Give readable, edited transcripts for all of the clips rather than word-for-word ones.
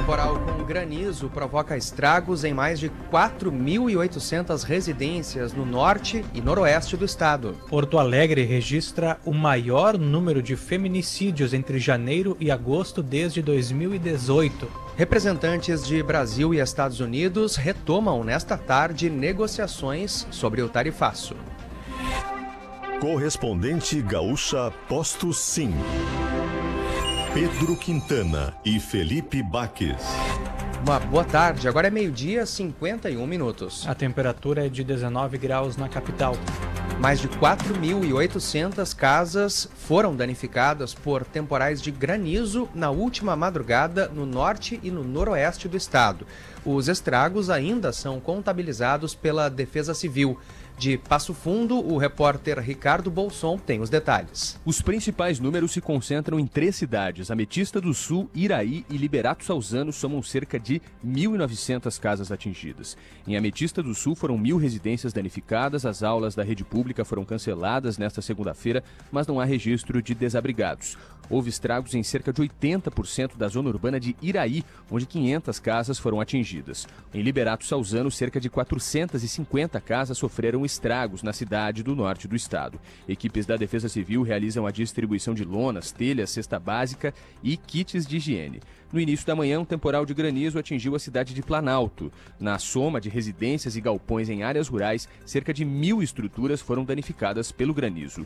Temporal com granizo provoca estragos em mais de 4.800 residências no norte e noroeste do estado. Porto Alegre registra o maior número de feminicídios entre janeiro e agosto desde 2018. Representantes de Brasil e Estados Unidos retomam nesta tarde negociações sobre o tarifaço. Correspondente gaúcha Posto Sim. Pedro Quintana e Felipe Baques. Uma boa tarde, agora é 12h51. A temperatura é de 19 graus na capital. Mais de 4.800 casas foram danificadas por temporais de granizo na última madrugada no norte e no noroeste do estado. Os estragos ainda são contabilizados pela Defesa Civil. De Passo Fundo, o repórter Ricardo Bolson tem os detalhes. Os principais números se concentram em 3 cidades. Ametista do Sul, Iraí e Liberato Salzano somam cerca de 1.900 casas atingidas. Em Ametista do Sul foram 1.000 residências danificadas, as aulas da rede pública foram canceladas nesta segunda-feira, mas não há registro de desabrigados. Houve estragos em cerca de 80% da zona urbana de Iraí, onde 500 casas foram atingidas. Em Liberato Salzano, cerca de 450 casas sofreram estragos na cidade do norte do estado. Equipes da Defesa Civil realizam a distribuição de lonas, telhas, cesta básica e kits de higiene. No início da manhã, um temporal de granizo atingiu a cidade de Planalto. Na soma de residências e galpões em áreas rurais, cerca de 1.000 estruturas foram danificadas pelo granizo.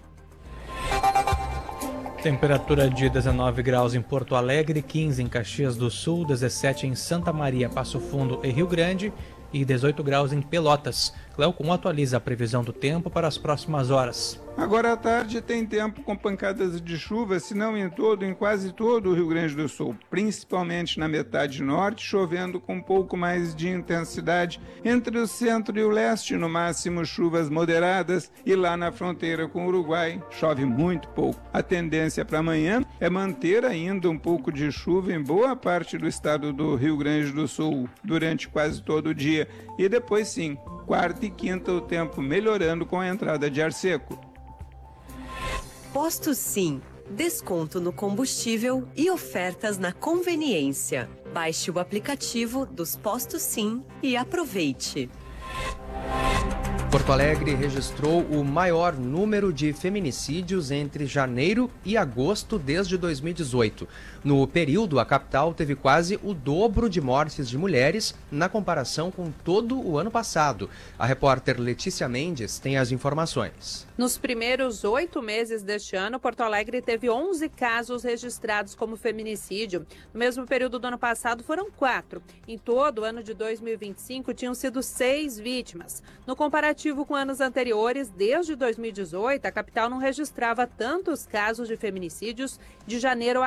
Temperatura de 19 graus em Porto Alegre, 15 em Caxias do Sul, 17 em Santa Maria, Passo Fundo e Rio Grande e 18 graus em Pelotas. Cleocum atualiza a previsão do tempo para as próximas horas. Agora à tarde tem tempo com pancadas de chuva, se não em quase todo o Rio Grande do Sul, principalmente na metade norte, chovendo com um pouco mais de intensidade. Entre o centro e o leste, no máximo chuvas moderadas, e lá na fronteira com o Uruguai, chove muito pouco. A tendência para amanhã é manter ainda um pouco de chuva em boa parte do estado do Rio Grande do Sul, durante quase todo o dia. E depois sim, quarta e quinta o tempo melhorando com a entrada de ar seco. Posto Sim. Desconto no combustível e ofertas na conveniência. Baixe o aplicativo dos Postos Sim e aproveite. Porto Alegre registrou o maior número de feminicídios entre janeiro e agosto desde 2018. No período, a capital teve quase o dobro de mortes de mulheres na comparação com todo o ano passado. A repórter Letícia Mendes tem as informações. Nos primeiros 8 meses deste ano, Porto Alegre teve 11 casos registrados como feminicídio. No mesmo período do ano passado, foram 4. Em todo o ano de 2025, tinham sido 6 vítimas. No comparativo com anos anteriores, desde 2018, a capital não registrava tantos casos de feminicídios de janeiro a